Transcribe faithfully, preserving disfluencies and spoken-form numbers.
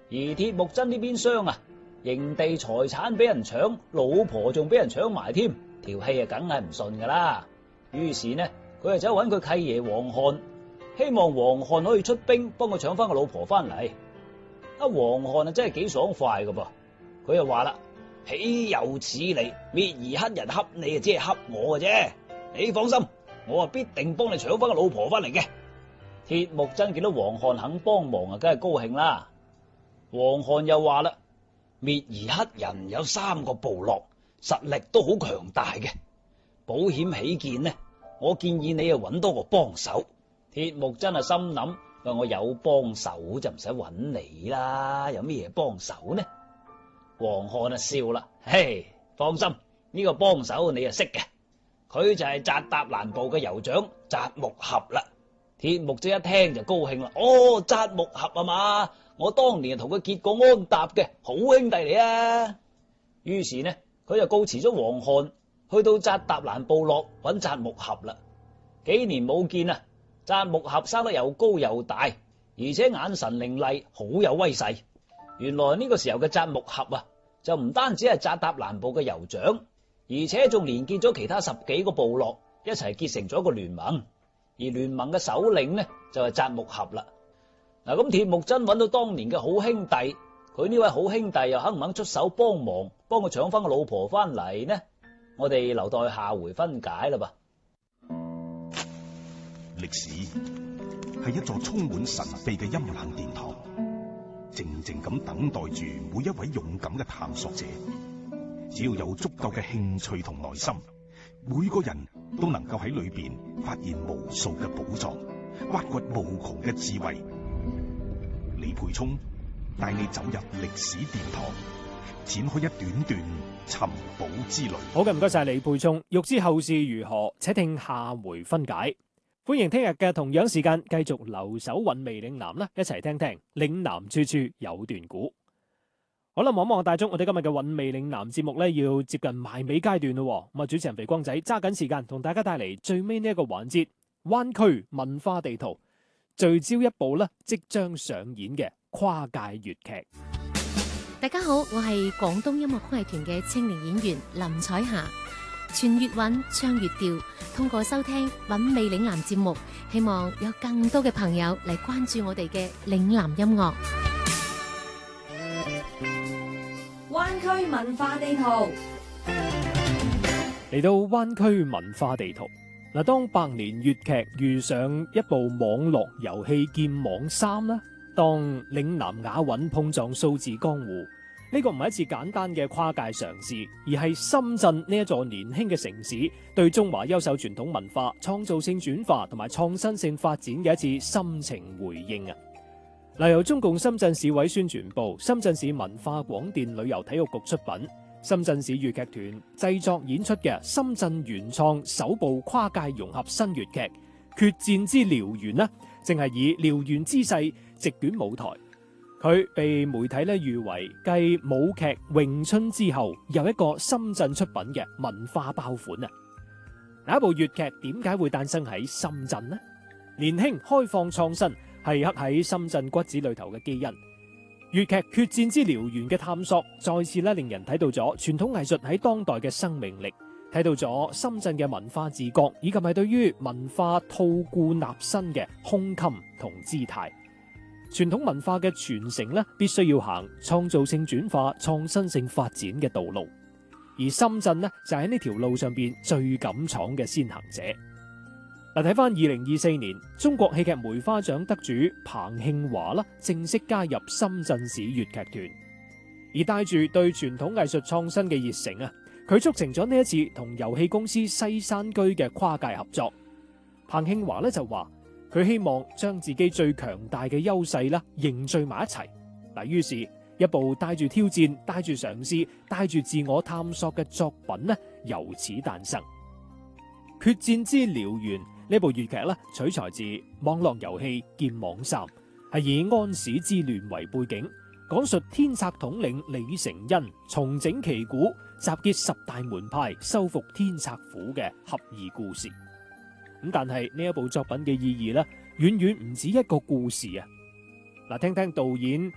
而鐵木真呢邊廂啊，營地財產俾人搶，老婆仲俾人搶埋添，條氣啊梗係唔順噶啦。於是呢，佢就走揾佢契爺黃漢，希望黃漢可以出兵幫佢搶翻個老婆翻嚟。阿黃漢啊真係幾爽快噶噃，佢就話啦：豈有此理！滅兒黑人恰你啊，只係恰我嘅啫。你放心，我啊必定幫你搶翻個老婆翻嚟嘅。鐵木真見到黃漢肯幫忙啊，梗係高興啦。黃漢又話啦：滅兒黑人有三個部落，實力都好強大嘅。保險起見呢，我建議你啊揾多個幫手。鐵木真啊心諗：話我有幫手就唔使揾你啦，有咩嘢幫手呢？黃漢啊笑啦：嘿，放心，呢個幫手你啊識嘅，佢就係扎達蘭部嘅酋長扎木合啦。鐵木真一聽就高興啦：哦，扎木合啊嘛，我當年同佢結過安踏嘅好兄弟嚟啊。於是呢，佢就告辭咗黃漢，去到扎達蘭部落揾扎木合啦。幾年冇見啊，扎木合生得又高又大，而且眼神凌厲，好有威勢。原來呢個時候嘅扎木合啊，就唔單止係扎達蘭部嘅酋長，而且仲連結咗其他十幾個部落，一齊結成咗一個聯盟。而聯盟嘅首領呢，就係扎木合啦。嗱，咁鐵木真揾到當年嘅好兄弟，佢呢位好兄弟又肯唔肯出手幫忙，幫佢搶翻個老婆翻嚟呢？我哋留待下回分解啦噃。 歷史係一座充滿神秘嘅陰冷殿堂，靜靜咁等待住每一位勇敢嘅探索者。只要有足夠嘅興趣同耐心，每個人都能夠喺裏邊發現無數嘅寶藏，挖掘無窮嘅智慧。李培聰帶你走入歷史殿堂，展開一段段尋寶之旅。 好嘅，唔該晒李培聰。欲知後事如何，且聽下回分解。歡迎聽日嘅同樣時間繼續留守韻味嶺南啦，一齊聽聽嶺南處處有段古。好啦，望望大鐘，我哋今日嘅韻味嶺南節目咧要接近埋尾階段咯。咁啊，主持人肥光仔揸緊時間同大家帶嚟最尾呢一個環節——灣區文化地圖，聚焦一部咧即將上演嘅跨界粵劇。 大家好，我係廣東音樂曲藝團嘅青年演員林彩霞。傳粵韻，唱粵調，通過收聽韻味嶺南節目，希望有更多嘅朋友嚟關注我哋嘅嶺南音樂。 灣區文化地圖， 嚟到灣區文化地圖嗱，當百年粵劇遇上一部網絡遊戲劍網三啦，當嶺南雅韻碰撞數字江湖。呢個唔係一次簡單嘅跨界嘗試，而係深圳呢一座年輕嘅城市對中華優秀傳統文化創造性轉化同埋創新性發展嘅一次深情回應啊！嗱，由中共深圳市委宣傳部、深圳市文化廣電旅遊體育局出品，深圳市粵劇團製作演出嘅深圳原創首部跨界融合新粵劇《決戰之燎原》呢，正係以燎原之勢席捲舞台。佢被媒體咧譽為繼舞劇《詠春》之後又一個深圳出品嘅文化爆款啊！嗱，一部粵劇點解會誕生喺深圳呢？年輕、開放、創新係刻喺深圳骨子裏頭嘅基因。粵劇《決戰之燎原》嘅探索，再次咧令人睇到咗傳統藝術喺當代嘅生命力，睇到咗深圳嘅文化自覺，以及係對於文化吐故納新嘅胸襟同姿態。傳統文化嘅傳承咧，必須要行創造性轉化、創新性發展嘅道路，而深圳呢，就喺呢條路上邊最敢闖嘅先行者。嗱，睇翻二零二四年，中國戲劇梅花獎得主彭慶華啦，正式加入深圳市粵劇團，而帶住對傳統藝術創新嘅熱誠啊，佢促成咗呢一次同遊戲公司西山居嘅跨界合作。彭慶華咧就話，佢希望將自己最強大嘅優勢啦凝聚埋一齊，嗱，於是，一部帶住挑戰、帶住嘗試、帶住自我探索嘅作品呢，由此誕生。《決戰之燎原》呢部粵劇咧，取材自網絡遊戲《劍網三》，係以安史之亂為背景，講述天策統領李成恩重整旗鼓，集結十大門派，收復天策府嘅俠義故事。咁但係呢一部作品嘅意義咧，遠遠唔止一個故事啊！嗱，聽聽導演